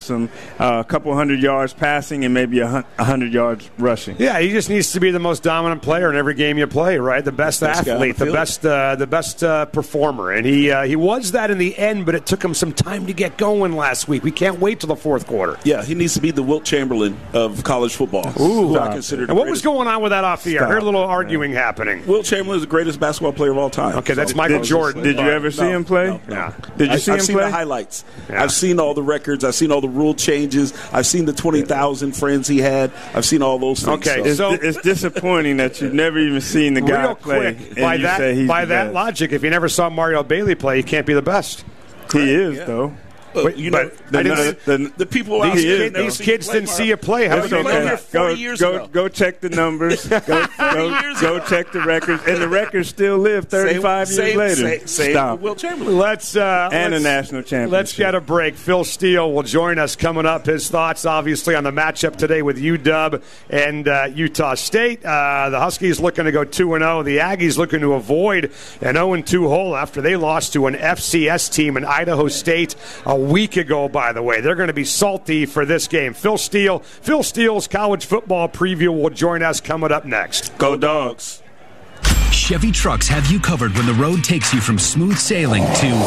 some a couple hundred yards passing and maybe 100 yards rushing. Yeah, he just needs to be the most dominant player in every game you play, right? The best athlete, the best performer. And he was that in the end, but it took him some time to get going last week. We can't wait till the fourth quarter. Yeah, he needs to be the Wilt Chamberlain of college football. Ooh, I consider. And what was going on with that off the air? I heard a little arguing happening. Wilt Chamberlain is the greatest basketball player of all time. Okay, that's Michael Jordan. Did you ever see him play? No. Yeah. Did you see him play? I've seen the highlights. Yeah. I've seen all the records. I've seen all the rule changes. I've seen the 20,000 friends he had. I've seen all those things. Okay, so it's disappointing that you've never even seen the guy play. By that logic, if you never saw Mario Bailey play, he can't be the best. He is, though. The people out here, these kids didn't see you play. How go check the numbers. Go check the records, and the records still live 35 years later. Stop. Wilt Chamberlain. And a national championship. Let's get a break. Phil Steele will join us coming up. His thoughts, obviously, on the matchup today with UW and Utah State. The Huskies looking to go 2-0. The Aggies looking to avoid an 0-2 hole after they lost to an FCS team in Idaho State a week ago, by the way. They're going to be salty for this game. Phil Steele's college football preview will join us coming up next. Go Dogs. Chevy trucks have you covered when the road takes you from smooth sailing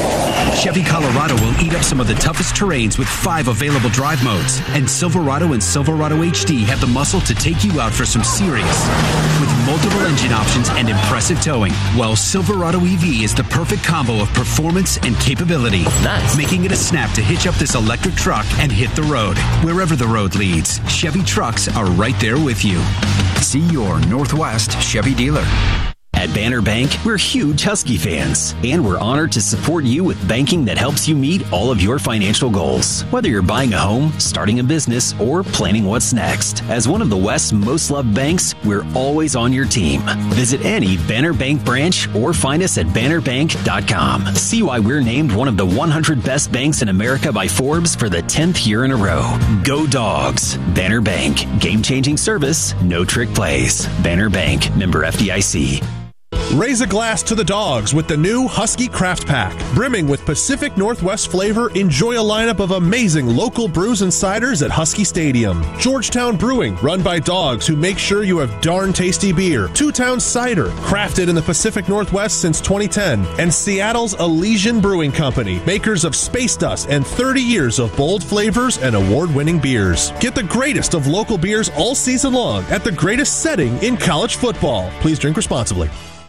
to Chevy Colorado will eat up some of the toughest terrains with 5 available drive modes. And Silverado and Silverado HD have the muscle to take you out for some serious. With multiple engine options and impressive towing, well, Silverado EV is the perfect combo of performance and capability. Nice. Making it a snap to hitch up this electric truck and hit the road. Wherever the road leads, Chevy trucks are right there with you. See your Northwest Chevy dealer. At Banner Bank, we're huge Husky fans, and we're honored to support you with banking that helps you meet all of your financial goals. Whether you're buying a home, starting a business, or planning what's next. As one of the West's most loved banks, we're always on your team. Visit any Banner Bank branch or find us at bannerbank.com. See why we're named one of the 100 best banks in America by Forbes for the 10th year in a row. Go Dogs. Banner Bank. Game-changing service, no trick plays. Banner Bank. Member FDIC. Raise a glass to the Dogs with the new Husky Craft Pack. Brimming with Pacific Northwest flavor, enjoy a lineup of amazing local brews and ciders at Husky Stadium. Georgetown Brewing, run by dogs who make sure you have darn tasty beer. Two Town Cider, crafted in the Pacific Northwest since 2010. And Seattle's Elysian Brewing Company, makers of Space Dust and 30 years of bold flavors and award-winning beers. Get the greatest of local beers all season long at the greatest setting in college football. Please drink responsibly.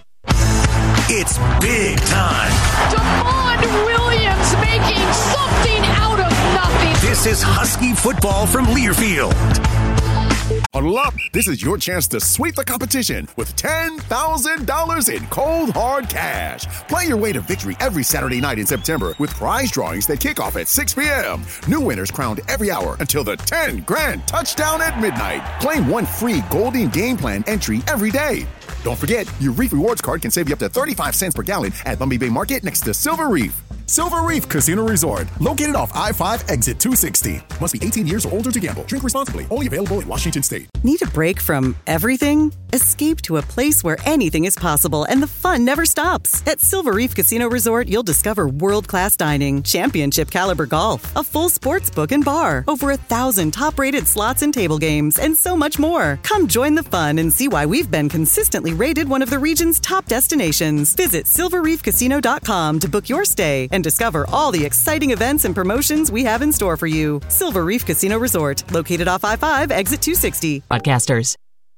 It's big time. DeMond Williams making something out of nothing. This is Husky football from Learfield. Huddle up. This is your chance to sweep the competition with $10,000 in cold, hard cash. Play your way to victory every Saturday night in September with prize drawings that kick off at 6 p.m. New winners crowned every hour until the 10 grand touchdown at midnight. Claim one free Golding Game Plan entry every day. Don't forget, your Reef Rewards card can save you up to 35 cents per gallon at Bumby Bay Market next to Silver Reef. Silver Reef Casino Resort, located off I-5 exit 260. Must be 18 years or older to gamble. Drink responsibly. Only available in Washington State. Need a break from everything? Escape to a place where anything is possible and the fun never stops. At Silver Reef Casino Resort, you'll discover world-class dining, championship caliber golf, a full sports book and bar, over 1,000 top-rated slots and table games, and so much more. Come join the fun and see why we've been consistently rated one of the region's top destinations. Visit silverreefcasino.com to book your stay and discover all the exciting events and promotions we have in store for you. Silver Reef Casino Resort, located off I-5, exit 260. Podcasters.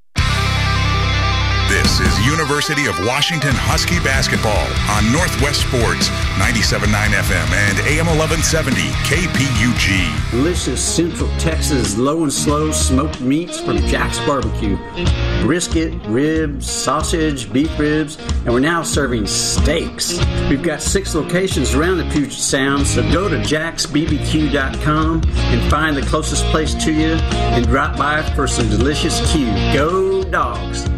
This is University of Washington Husky basketball on Northwest Sports, 97.9 FM and AM 1170 KPUG. Delicious Central Texas low and slow smoked meats from Jack's Barbecue. Brisket, ribs, sausage, beef ribs, and we're now serving steaks. We've got 6 locations around the Puget Sound, so go to jacksbbq.com and find the closest place to you and drop by for some delicious Q. Go Dogs!